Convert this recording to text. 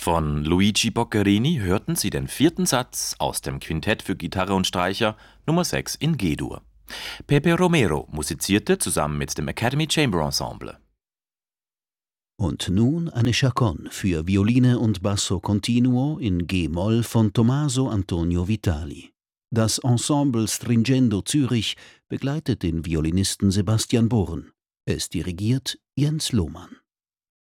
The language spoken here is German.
Von Luigi Boccherini hörten Sie den vierten Satz aus dem Quintett für Gitarre und Streicher Nummer 6 in G-Dur. Pepe Romero musizierte zusammen mit dem Academy Chamber Ensemble. Und nun eine Chaconne für Violine und Basso Continuo in G-Moll von Tommaso Antonio Vitali. Das Ensemble Stringendo Zürich begleitet den Violinisten Sebastian Bohren. Es dirigiert Jens Lohmann.